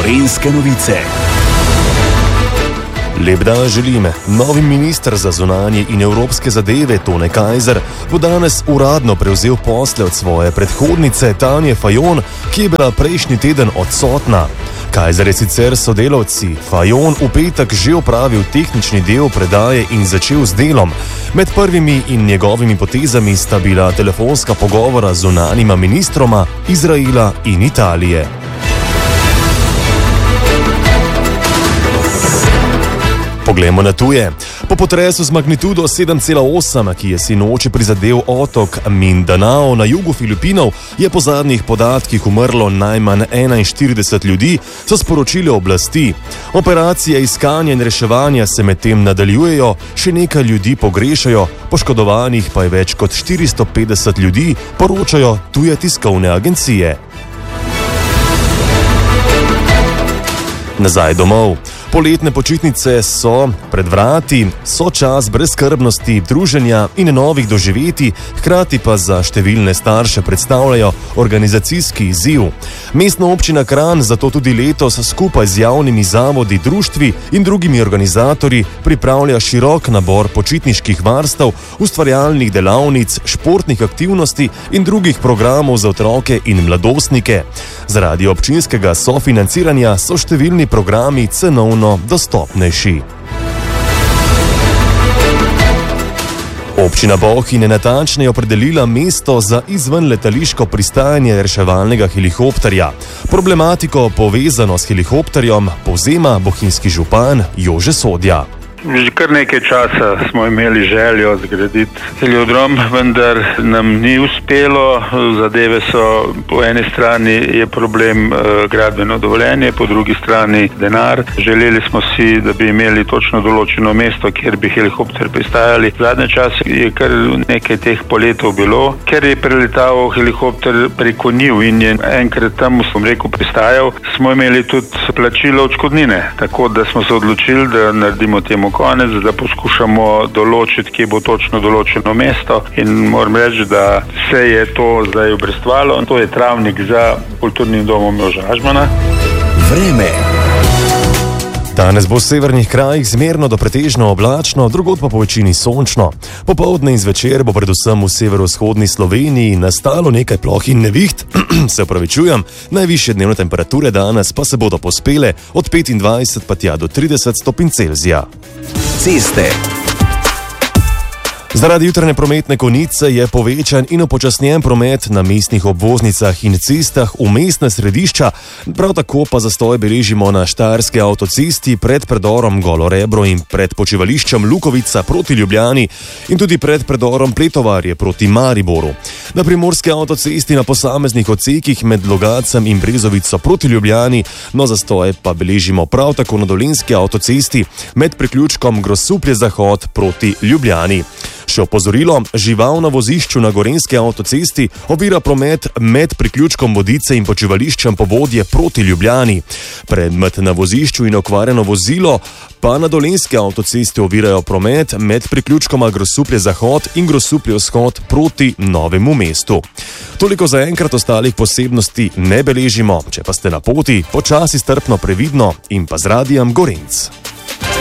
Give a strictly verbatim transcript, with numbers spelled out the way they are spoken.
Gorenjske novice. Lep dan želim. Novi minister za zunanje in evropske zadeve Tone Kajzer bo danes uradno prevzel posle od svoje predhodnice Tanje Fajon, ki je bila prejšnji teden odsotna. Kajzer je sicer s sodelavci Fajon v petek že opravil tehnični del predaje in začel z delom. Med prvimi in njegovimi potezami sta bila telefonska pogovora z zunanjima ministroma Izraela in Italije. Poglejmo na tuje. Po potresu z magnitudo sedem cela osem, ki je sinoči prizadel otok Mindanao na jugu Filipinov, je po zadnjih podatkih umrlo najmanj enainštirideset ljudi, so sporočile oblasti. Operacije iskanja in reševanja se medtem nadaljujejo, še nekaj ljudi pogrešajo, poškodovanih pa je več kot štiristo petdeset ljudi, poročajo tuje tiskovne agencije. Nazaj domov. Poletne počitnice so pred vrati, so čas brezskrbnosti, druženja in novih doživetij, hkrati pa za številne starše predstavljajo organizacijski izziv. Mestna občina Kranj zato tudi letos skupaj z javnimi zavodi, društvi in drugimi organizatorji pripravlja širok nabor počitniških varstev, ustvarjalnih delavnic, športnih aktivnosti in drugih programov za otroke in mladostnike. Zaradi občinskega sofinanciranja so številni programi cenovno dostopnejši. Občina Bohinj je natančneje opredelila mesto za izvenletališko pristajanje reševalnega helikopterja. Problematiko povezano s helikopterjem povzema bohinjski župan Jože Sodja. Že kar nekaj časa smo imeli željo zgraditi heliodrom, vendar nam ni uspelo. Zadeve so, po eni strani je problem eh, gradbeno dovoljenje, po drugi strani denar. Želeli smo si, da bi imeli točno določeno mesto, kjer bi helikopter pristajali. Zadnje čase je kar nekaj teh poletov bilo, ker je preletal helikopter preko njiv in je enkrat tam, sem rekel, pristajal, smo imeli tudi plačilo odškodnine. Tako da smo se odločili, da naredimo temu konec, da poskušamo določiti, kje bo točno določeno mesto, in moram reči, da se je to zdaj obrestvalo. To je travnik za kulturnim domom Joža Ažmana. Vreme. Danes bo v severnih krajih zmerno do pretežno oblačno, drugod pa po večini sončno. Popoldne in zvečer bo predvsem v severovzhodni Sloveniji nastalo nekaj ploh in neviht, se opravičujem, najvišje dnevne temperature danes pa se bodo pospele od petindvajset pa tja do trideset stopinj Celzija. Ceste. Zaradi jutranje prometne konice je povečan in upočasnjen promet na mestnih obvoznicah in cestah v mestna središča, prav tako pa zastoj beležimo na Štajerski avtocesti pred predorom Golo Rebro in pred počivališčem Lukovica proti Ljubljani in tudi pred predorom Pletovarje proti Mariboru. Na Primorski avtocesti na posameznih odsekih med Logacem in Brezovico proti Ljubljani, no zastoj pa beležimo prav tako na Dolenjski avtocesti med priključkom Grosuplje-Zahod proti Ljubljani. Še opozorilo, žival na vozišču na Gorenjski avtocesti ovira promet med priključkom Vodice in počivališčem Povodje proti Ljubljani. Predmet na vozišču in okvarjeno vozilo pa na Dolenjski avtocesti ovirajo promet med priključkoma Grosuplje-Zahod in Grosuplje-Vzhod proti Novemu mestu. Toliko za enkrat, ostalih posebnosti ne beležimo, če pa ste na poti, počasi, strpno, previdno in pa z radijem Gorenc.